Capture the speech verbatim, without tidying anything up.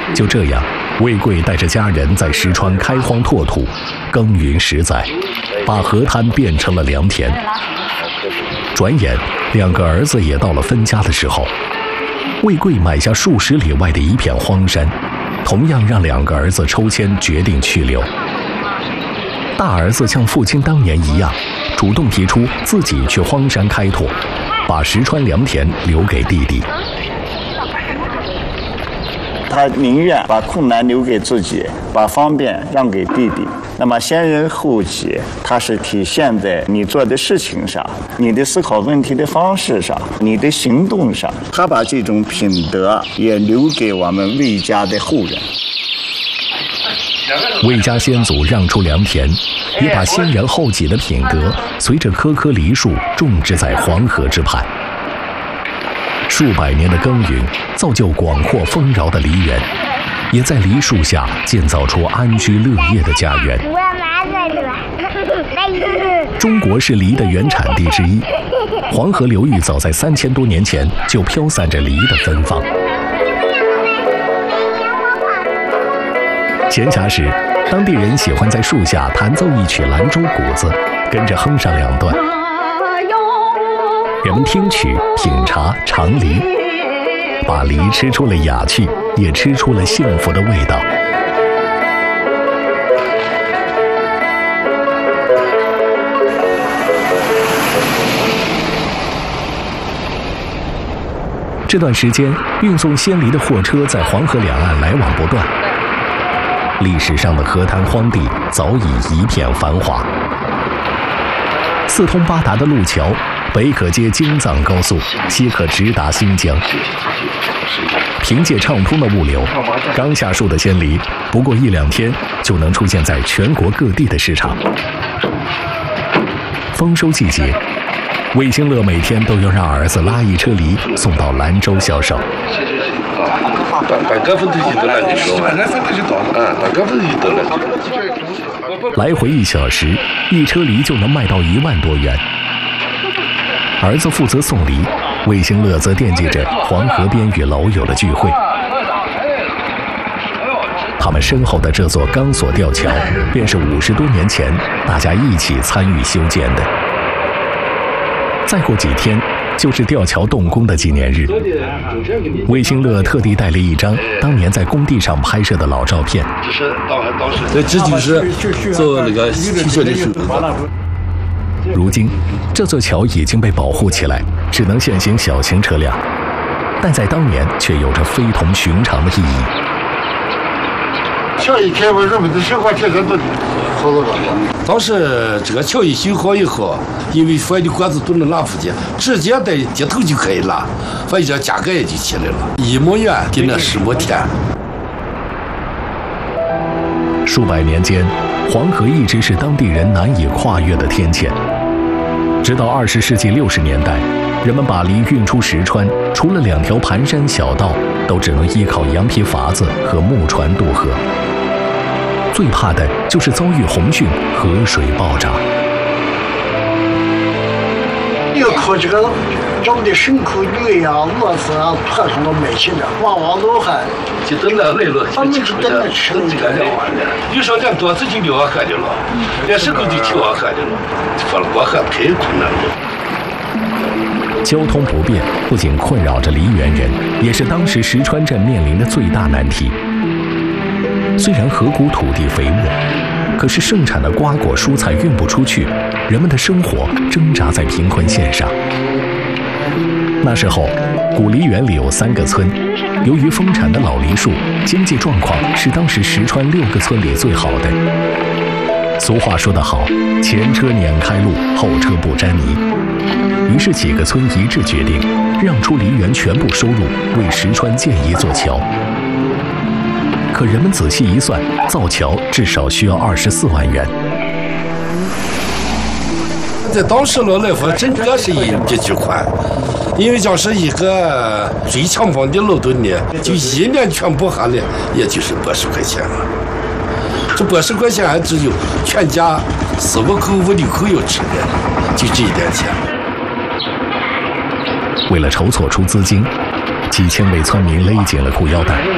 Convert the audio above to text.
就这样，魏贵带着家人在石川开荒拓土，耕耘十载，把河滩变成了良田。转眼，两个儿子也到了分家的时候。魏贵买下数十里外的一片荒山，同样让两个儿子抽签决定去留。大儿子像父亲当年一样，主动提出自己去荒山开拓，把石川良田留给弟弟。 他宁愿把困难留给自己，把方便让给弟弟。那么先人后己，它是体现在你做的事情上，你的思考问题的方式上，你的行动上。他把这种品德也留给我们魏家的后人。 魏家先祖让出良田，也把先人后己的品德随着棵棵梨树种植在黄河之畔。数百年的耕耘，造就广阔丰饶的梨园，也在梨树下建造出安居乐业的家园。中国是梨的原产地之一，黄河流域早在三千多年前就飘散着梨的芬芳。闲暇时，当地人喜欢在树下弹奏一曲兰州鼓子，跟着哼上两段。人们听曲、品茶、尝梨，把梨吃出了雅趣，也吃出了幸福的味道。这段时间，运送鲜梨的货车在黄河两岸来往不断，历史上的河滩荒地早已一片繁华。四通八达的路桥，北可接京藏高速，西可直达新疆。凭借畅通的物流，刚下树的鲜梨，不过一两天就能出现在全国各地的市场。丰收季节，魏兴乐每天都要让儿子拉一车梨送到兰州销售。来回一小时，一车梨就能卖到一万多元。儿子负责送梨，魏兴乐则惦记着黄河边与老友的聚会。他们身后的这座钢索吊桥，便是五十多年前大家一起参与修建的。再过几天，就是吊桥动工的纪念日。魏兴乐特地带了一张当年在工地上拍摄的老照片。 这这就是做那个汽车的手工。 如今，这座桥已经被保护起来，只能限行小型车辆，但在当年却有着非同寻常的意义。 桥一开，我人们的生活节奏都好了吧？ 当时这个桥一修好以后，因为所有的管子都能拉出去，直接在街头就可以拉，所以这价格也就起来了，一亩园给那十亩田。 数百年间，黄河一直是当地人难以跨越的天堑。直到二十世纪六十年代，人们把梨运出石川，除了两条盘山小道，都只能依靠羊皮筏子和木船渡河。最怕的就是遭遇洪汛，河水暴涨。 要靠这个长的牲口、牛呀、骡子啊，派上了卖去了，往往老汉就等那来了， 他们就等那吃这个料完了，有时候连多子就撂河里了，连牲口就跳河里了，放了过河太困难了。 交通不便不仅困扰着梨园人，也是当时石川镇面临的最大难题。虽然河谷土地肥沃，可是盛产的瓜果蔬菜运不出去，人们的生活挣扎在贫困线上。那时候，古梨园里有三个村，由于丰产的老梨树，经济状况是当时石川六个村里最好的。俗话说得好，前车碾开路，后车不沾泥。于是几个村一致决定，让出梨园全部收入，为石川建一座桥。可人们仔细一算，造桥至少需要二十四万元。 在当时了来说，真的是一笔巨款，因为讲是一个最强方的劳动力，就一年全部下来，也就是八十块钱了。这八十块钱只有全家四五口、五六口要吃的，就这一点钱。 为了筹措出资金，几千位村民勒紧了裤腰带，